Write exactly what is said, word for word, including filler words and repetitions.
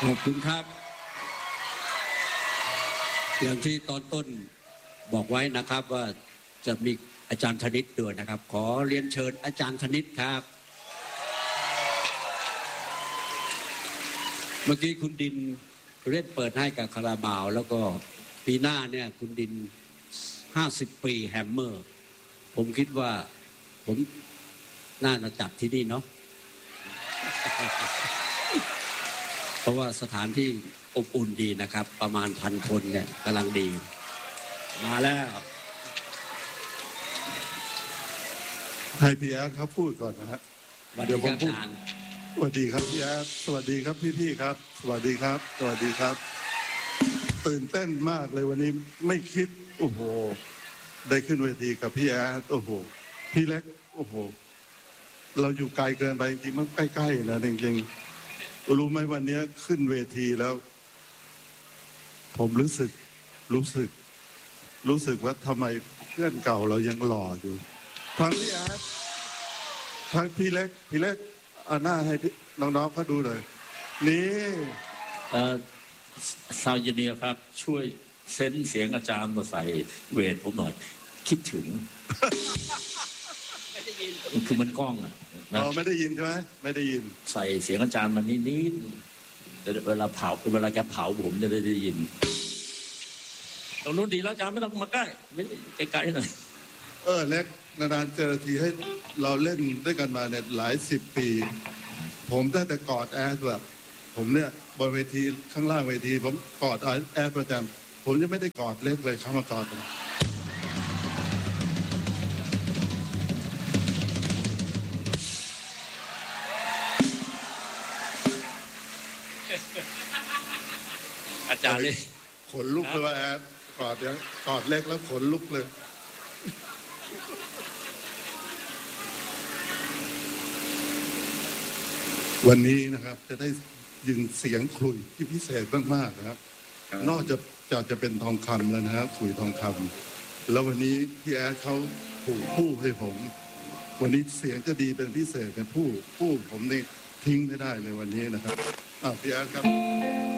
ขอบคุณครับอย่างที่ตอนต้นบอกไว้นะครับว่าจะมีอาจารย์ธนิตด้วยนะครับขอเรียนเชิญอาจารย์ธนิตครับเมื่อกี้คุณดินเล่นเปิดให้กับคาราบาวแล้วก็ปีหน้าเนี่ยคุณดินห้าสิบปีแฮมเมอร์ผมคิดว่าผมน่าจะจัดที่นี่เนาะ เพราะว่าสถานที่อบอุ่นดีนะครับประมาณพันคนเนี่ยกำลังดีมาแล้วให้พี่แอดเขาพูดก่อนนะฮะเดี๋ยวผมพูดสวัสดีครับพี่แอดสวัสดีครับพี่ๆครับสวัสดีครับสวัสดีครับตื่นเต้นมากเลยวันนี้ไม่คิดโอ้โหได้ขึ้นเวทีกับพี่แอดโอ้โหพี่เล็กโอ้โหเราอยู่ไกลเกินไปจริงๆมันใกล้ๆนะจริงๆรู้ไหมวันนี้ขึ้นเวทีแล้วผมรู้สึกรู้สึกรู้สึกว่าทำไมเพื่อนเก่าเรายังหล่ออยู่ทั้งพี่แอดทั้งพี่เล็กพี่เล็กเอาหน้าให้น้องๆเขาดูเลยนี่เอ่อซาวเยเนียครับช่วยเซ็นเสียงอาจารย์มาใส่เวทผมหน่อยคิดถึงคือมันกล้องอ่ะนะไม่ได้ยินใช่ไหมไม่ได้ยินใส่เสียงอาจารย์มันนิดๆแต่เวลาเผาเวลาแกเผาผมจะได้ได้ยินตรงนู้นดีแล้วอาจารย์ไม่ต้องมาใกล้ไม่ไกลๆหน่อยเออเล็กนานๆเจอทีให้เราเล่นด้วยกันมาเนี่ยหลายสิบปีผมตั้งแต่กอดแอร์แบบผมเนี่ยบนเวทีข้างล่างเวทีผมกอดแอร์ประจำผมยังไม่ได้กอดเล็กเลยเข้ามากอดผมอาจารย์เลยขนลุกเลยว่าแอร์กอดยังกอดเล็กแล้วขนลุกเลยวันนี้นะครับจะได้ยินเสียงขลุ่ยที่พิเศษมากๆนะครับนอกจากจะจะเป็นทองคำแล้วนะครับขลุ่ยทองคำแล้ววันนี้พี่แอดเขาผูกผู้ให้ผมวันนี้เสียงจะดีเป็นพิเศษเป็นผู้ผู้ผมนี่ทิ้งไม่ได้เลยวันนี้นะครับอ่ะพี่แอดครับ